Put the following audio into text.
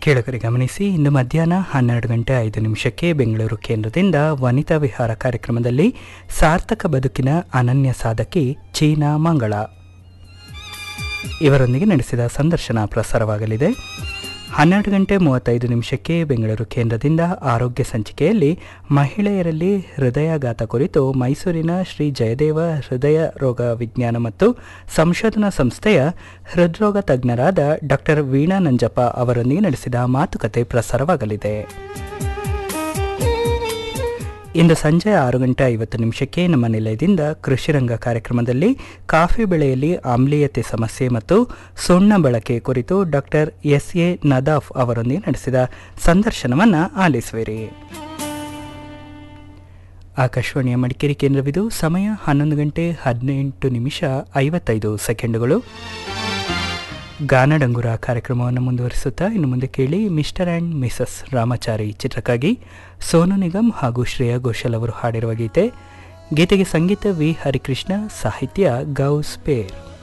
ಕೇಳುಗರೆ ಗಮನಿಸಿ, ಇಂದು ಮಧ್ಯಾಹ್ನ 12:05 ಬೆಂಗಳೂರು ಕೇಂದ್ರದಿಂದ ವನಿತಾ ವಿಹಾರ ಕಾರ್ಯಕ್ರಮದಲ್ಲಿ ಸಾರ್ಥಕ ಬದುಕಿನ ಅನನ್ಯ ಸಾಧಕಿ ಚೀನಾ ಮಂಗಳ ಇವರೊಂದಿಗೆ ನಡೆಸಿದ ಸಂದರ್ಶನ ಪ್ರಸಾರವಾಗಲಿದೆ. 12:35 ಬೆಂಗಳೂರು ಕೇಂದ್ರದಿಂದ ಆರೋಗ್ಯ ಸಂಚಿಕೆಯಲ್ಲಿ ಮಹಿಳೆಯರಲ್ಲಿ ಹೃದಯಾಘಾತ ಕುರಿತು ಮೈಸೂರಿನ ಶ್ರೀ ಜಯದೇವ ಹೃದಯ ರೋಗ ವಿಜ್ಞಾನ ಮತ್ತು ಸಂಶೋಧನಾ ಸಂಸ್ಥೆಯ ಹೃದ್ರೋಗ ತಜ್ಞರಾದ ಡಾಕ್ಟರ್ ವೀಣಾ ನಂಜಪ್ಪ ಅವರೊಂದಿಗೆ ನಡೆಸಿದ ಮಾತುಕತೆ ಪ್ರಸಾರವಾಗಲಿದೆ. ಇಂದು ಸಂಜೆ 6:50 ನಮ್ಮ ನಿಲಯದಿಂದ ಕೃಷಿರಂಗ ಕಾರ್ಯಕ್ರಮದಲ್ಲಿ ಕಾಫಿ ಬೆಳೆಯಲ್ಲಿ ಆಮ್ಲೀಯತೆ ಸಮಸ್ಯೆ ಮತ್ತು ಸುಣ್ಣ ಬಳಕೆ ಕುರಿತು ಡಾಕ್ಟರ್ ಎಸ್.ಎ. ನದಾಫ್ ಅವರೊಂದಿಗೆ ನಡೆಸಿದ ಸಂದರ್ಶನವನ್ನು ಆಲಿಸುವಿರಿ. ಆಕಾಶವಾಣಿಯ ಮಡಿಕೇರಿ ಕೇಂದ್ರವಿದು. ಸಮಯ 11:18 ಗಾನಡಂಗುರ ಕಾರ್ಯಕ್ರಮವನ್ನು ಮುಂದುವರಿಸುತ್ತಾ ಇನ್ನು ಮುಂದೆ ಕೇಳಿ ಮಿಸ್ಟರ್ ಆ್ಯಂಡ್ ಮಿಸಸ್ ರಾಮಾಚಾರಿ ಚಿತ್ರಕ್ಕಾಗಿ ಸೋನು ನಿಗಮ್ ಹಾಗೂ ಶ್ರೇಯಾ ಘೋಷಾಲ್ ಅವರು ಹಾಡಿರುವ ಗೀತೆಗೆ ಸಂಗೀತ ವಿ ಹರಿಕೃಷ್ಣ, ಸಾಹಿತ್ಯ ಗೌಸ್ ಪೇರ್.